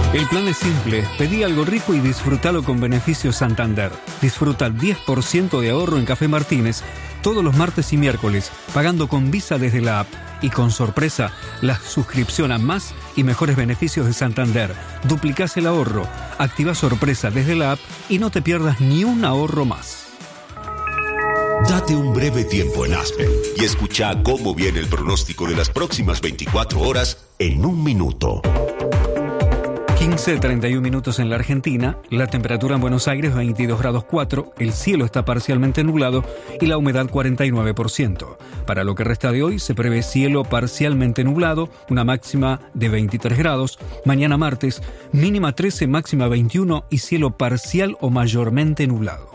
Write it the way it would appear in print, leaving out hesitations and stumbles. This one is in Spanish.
El plan es simple, pedí algo rico y disfrútalo con beneficios Santander. Disfruta 10% de ahorro en Café Martínez todos los martes y miércoles, pagando con Visa desde la app. Y con sorpresa, la suscripción a más y mejores beneficios de Santander. Duplicás el ahorro, activa sorpresa desde la app y no te pierdas ni un ahorro más. Date un breve tiempo en Aspen y escucha cómo viene el pronóstico de las próximas 24 horas en un minuto. 15:31 minutos en la Argentina, la temperatura en Buenos Aires 22 grados 4, el cielo está parcialmente nublado y la humedad 49%. Para lo que resta de hoy se prevé cielo parcialmente nublado, una máxima de 23 grados. Mañana martes, mínima 13, máxima 21 y cielo parcial o mayormente nublado.